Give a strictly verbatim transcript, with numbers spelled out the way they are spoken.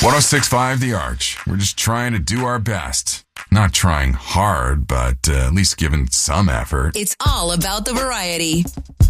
one oh six point five The Arch. We're just trying to do our best. Not trying hard, but uh, at least giving some effort. It's all about the variety.